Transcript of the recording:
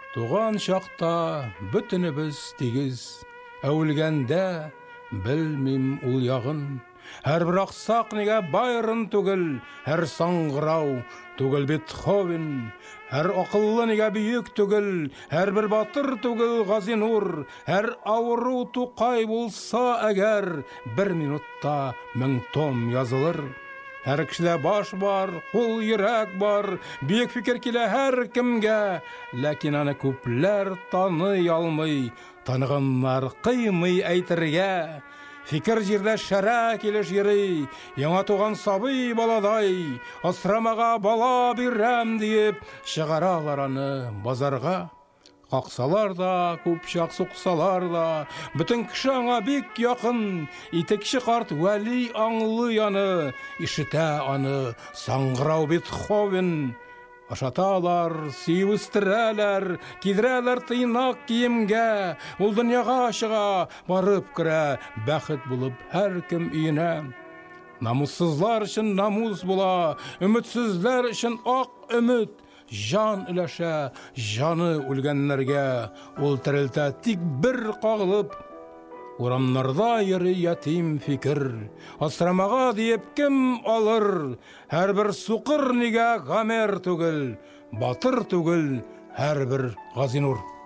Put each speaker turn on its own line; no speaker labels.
Туган чакта бөтенебез тигез, әүлгәндә белмим ул ягын. Һәрбер аксак нигә Байрон түгел, һәр саңгырау түгел Бетховен. Һәр акыллы нигә бөек түгел, һәрбер батыр түгел Газинур. Һәр авыру Тукай булса әгәр, бер минутта 1000 том язылыр. Һәр кешедә баш бар, кул, йөрәк бар, бик фикер килә һәр кемгә, ләкин аны күпләр таный алмый, таныганнар кыймый әйтергә. Фикер җирдә шәрә килеш йөри, яңа туган сабый баладай, асрамага бала бирәм диеп чыгаралар аны базарга. Каксалар да, күпчак суксалар да, бөтен кеше аңа бик якын. Итекче карт Вәли аңлый аны, ишетә аны саңгырау Бетховен. Ашаталар, сивүстерәләр, кидерәләр тыйнак киемгә. Ул дөньяга чыга, барып керә, бәхет булып һәр кем өенә. Намуссызлар өчен намус була, өметсезләр өчен ак өмет. Жан өләшә, жаны үлгәннәргә, ул терелтә тик бер кагылып. Урамнарда йөри ятим фикер, асрамага диеп кем алыр? Һәрбер сукыр нигә Гомер түгел, батыр түгел, һәрбер Газинур.